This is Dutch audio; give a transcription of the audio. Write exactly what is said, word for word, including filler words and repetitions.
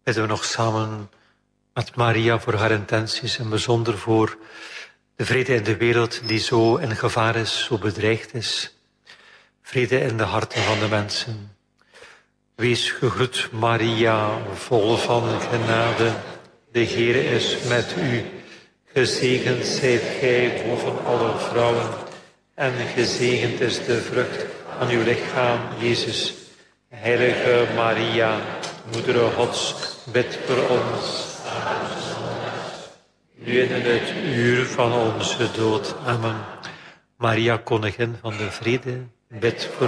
bidden we nog samen met Maria voor haar intenties en bijzonder voor de vrede in de wereld die zo in gevaar is, zo bedreigd is. Vrede in de harten van de mensen. Wees gegroet, Maria, vol van genade. De Heer is met u. Gezegend zijt gij boven alle vrouwen. En gezegend is de vrucht van uw lichaam, Jezus. Heilige Maria, Moeder Gods, bid voor ons. Nu in het uur van onze dood. Amen. Maria, koningin van de vrede, bid voor